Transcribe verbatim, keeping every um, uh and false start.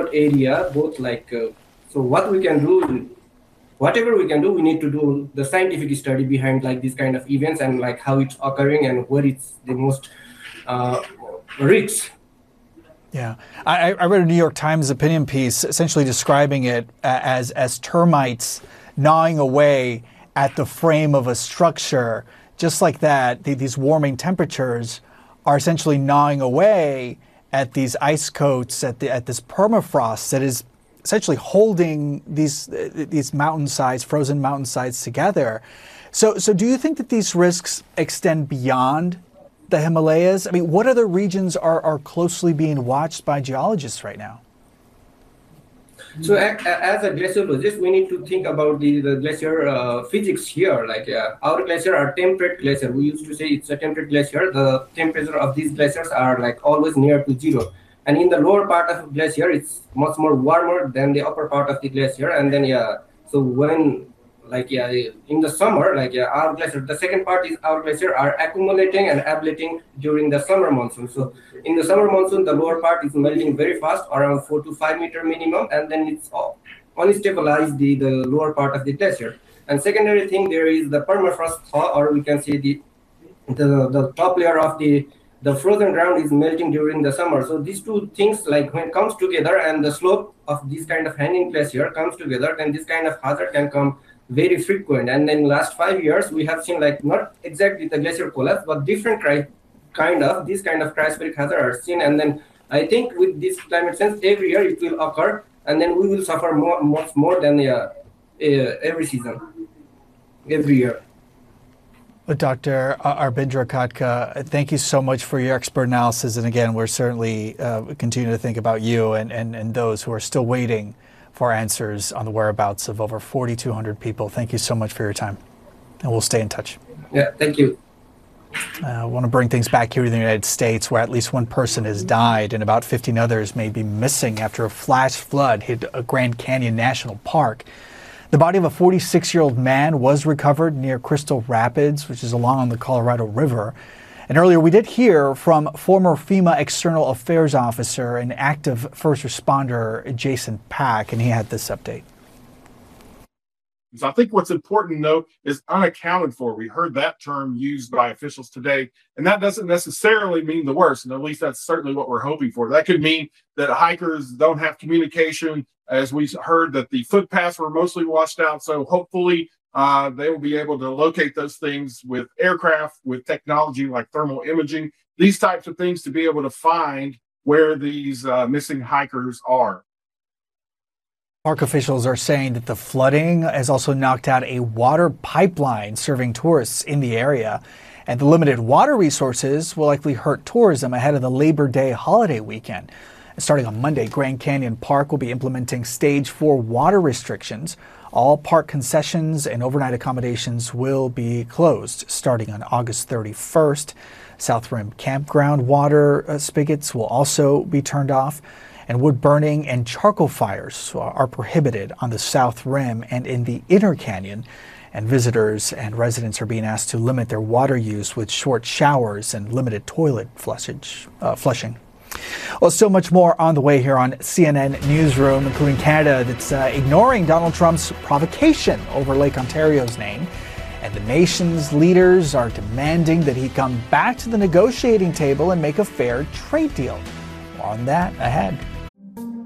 remote area, both like, uh, so what we can do, whatever we can do, we need to do the scientific study behind like these kind of events and like how it's occurring and where it's the most uh, risks. Yeah, I, I read a New York Times opinion piece essentially describing it as, as termites gnawing away at the frame of a structure. Just like that, the, these warming temperatures are essentially gnawing away at these ice coats, at, the, at this permafrost that is essentially holding these, these mountainsides, frozen mountainsides together. So, so do you think that these risks extend beyond the Himalayas? I mean, what other regions are, are closely being watched by geologists right now? So as a glaciologist, we need to think about the, the glacier uh, physics here. Like uh, our glacier are temperate glacier. We used to say it's a temperate glacier. The temperature of these glaciers are like always near to zero. And in the lower part of the glacier, it's much more warmer than the upper part of the glacier. And then, yeah, so when, like, yeah, in the summer, like, yeah, our glacier, the second part is our glacier are accumulating and ablating during the summer monsoon. So in the summer monsoon, the lower part is melting very fast, around four to five meter minimum, and then it's only stabilized the, the lower part of the glacier. And secondary thing, there is the permafrost thaw, or we can say the, the, the top layer of the the frozen ground is melting during the summer. So these two things, like when it comes together and the slope of this kind of hanging glacier comes together, then this kind of hazard can come very frequent. And then last five years, we have seen like not exactly the glacier collapse, but different kind of, this kind of cryospheric hazard are seen. And then I think with this climate change, every year it will occur, and then we will suffer more, much more than uh, uh, every season, every year. Doctor Arbindra Khatka, thank you so much for your expert analysis. And again, we're certainly uh, continue to think about you and, and, and those who are still waiting for answers on the whereabouts of over forty-two hundred people. Thank you so much for your time. And we'll stay in touch. Yeah, thank you. Uh, I want to bring things back here to the United States, where at least one person has died and about fifteen others may be missing after a flash flood hit a Grand Canyon National Park. The body of a forty-six-year-old man was recovered near Crystal Rapids, which is along the Colorado River. And earlier we did hear from former FEMA External Affairs Officer and active first responder Jason Pack, and he had this update. So I think what's important, though, is unaccounted for. We heard that term used by officials today, and that doesn't necessarily mean the worst, and at least that's certainly what we're hoping for. That could mean that hikers don't have communication, as we heard that the footpaths were mostly washed out, so hopefully uh, they will be able to locate those things with aircraft, with technology like thermal imaging, these types of things to be able to find where these uh, missing hikers are. Park officials are saying that the flooding has also knocked out a water pipeline serving tourists in the area, and the limited water resources will likely hurt tourism ahead of the Labor Day holiday weekend. Starting on Monday, Grand Canyon Park will be implementing stage four water restrictions. All park concessions and overnight accommodations will be closed starting on August thirty-first. South Rim campground water uh, spigots will also be turned off. And wood burning and charcoal fires are prohibited on the South Rim and in the Inner Canyon. And visitors and residents are being asked to limit their water use with short showers and limited toilet flushage, uh, flushing. Well, so much more on the way here on C N N Newsroom, including Canada that's uh, ignoring Donald Trump's provocation over Lake Ontario's name. And the nation's leaders are demanding that he come back to the negotiating table and make a fair trade deal. More on that ahead.